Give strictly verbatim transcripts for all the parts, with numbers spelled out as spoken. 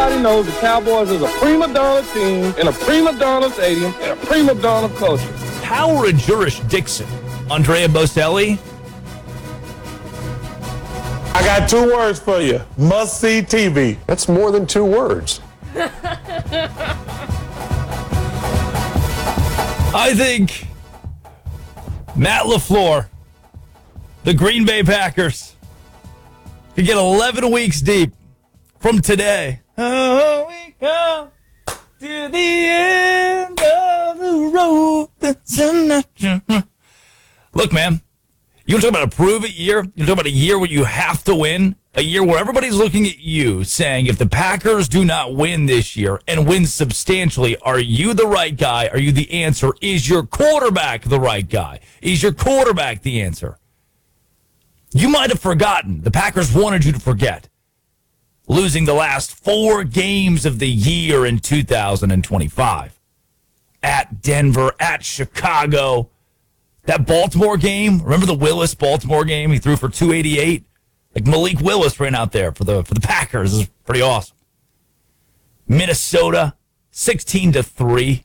everybody knows the Cowboys is a prima donna team in a prima donna stadium and a prima donna culture. Power and jurisdiction. Andrea Bocelli. I got two words for you. Must-see T V. That's more than two words. I think Matt LaFleur, the Green Bay Packers, could get eleven weeks deep from today. Oh, we come to the end of the road. Look, man, you want to talk about a prove-it year? You talk about a year where you have to win? A year where everybody's looking at you saying, if the Packers do not win this year and win substantially, are you the right guy? Are you the answer? Is your quarterback the right guy? Is your quarterback the answer? You might have forgotten. The Packers wanted you to forget. Losing the last four games of the year in two thousand twenty-five. At Denver, at Chicago. That Baltimore game, remember the Willis-Baltimore game? He threw for two eighty-eight. Like Malik Willis ran out there for the for the Packers. This is pretty awesome. Minnesota, sixteen to three.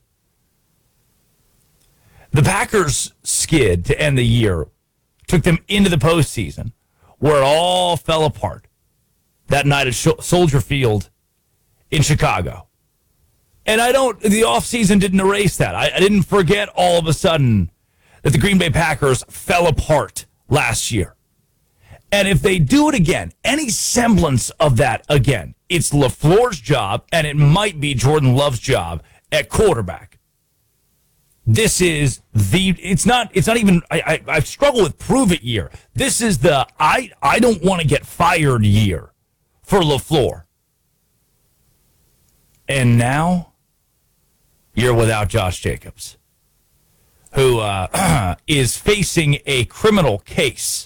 The Packers skid to end the year took them into the postseason, where it all fell apart that night at Soldier Field in Chicago. And I don't, the offseason didn't erase that. I, I didn't forget all of a sudden that the Green Bay Packers fell apart last year. And if they do it again, any semblance of that again, it's LaFleur's job, and it might be Jordan Love's job at quarterback. This is the, it's not, it's not even, I, I, I've struggled with prove it year. This is the, I, I don't want to get fired year for LaFleur. And now you're without Josh Jacobs, who uh, is facing a criminal case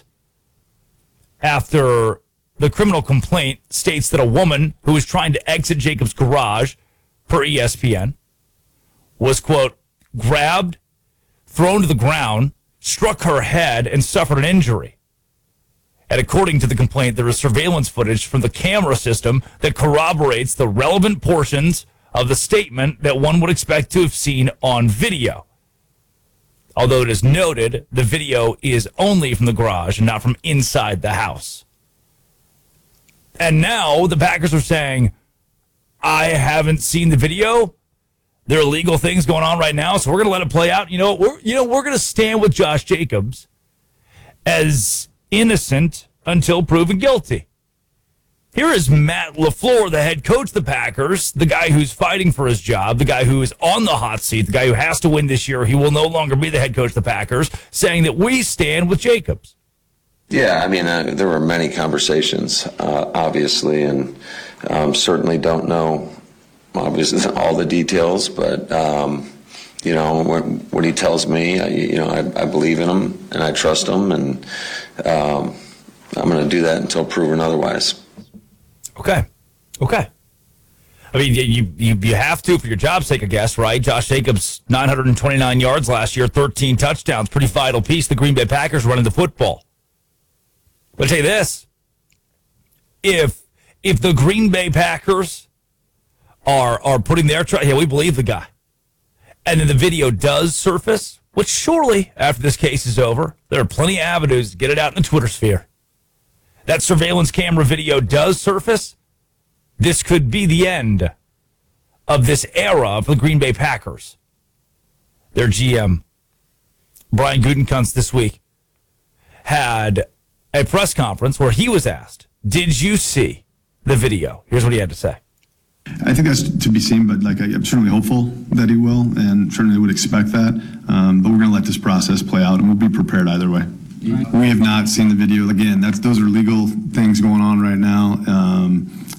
after the criminal complaint states that a woman who was trying to exit Jacobs' garage, per E S P N, was, quote, grabbed, thrown to the ground, struck her head, and suffered an injury. And according to the complaint, there is surveillance footage from the camera system that corroborates the relevant portions of the statement that one would expect to have seen on video. Although it is noted, the video is only from the garage and not from inside the house. And now the Packers are saying, I haven't seen the video. There are legal things going on right now, so we're going to let it play out. You know, we're you know we're going to stand with Josh Jacobs as innocent until proven guilty. Here is Matt LaFleur, the head coach of the Packers, the guy who's fighting for his job, the guy who is on the hot seat, the guy who has to win this year. He will no longer be the head coach of the Packers, saying that we stand with Jacobs. Yeah, I mean, uh, there were many conversations, uh, obviously, and um, certainly don't know, obviously, all the details, but, um, you know, when, when he tells me, I, you know, I, I believe in him and I trust him, and um, I'm going to do that until proven otherwise. Okay. Okay. I mean, you, you you have to for your job's sake, I guess, right? Josh Jacobs, nine hundred twenty-nine yards last year, thirteen touchdowns, pretty vital piece. The Green Bay Packers running the football. But I'll tell you this. If if the Green Bay Packers are are putting their trust, yeah, we believe the guy, and then the video does surface, which surely, after this case is over, there are plenty of avenues to get it out in the Twitter sphere. That surveillance camera video does surface, this could be the end of this era of the Green Bay Packers. Their G M, Brian Gutekunst, this week had a press conference where he was asked, did you see the video? Here's what he had to say. I think that's to be seen, but like I, I'm certainly hopeful that he will, and certainly would expect that. Um, but we're going to let this process play out, and we'll be prepared either way. We have not seen the video. Again, that's those are legal things going on right now. Um,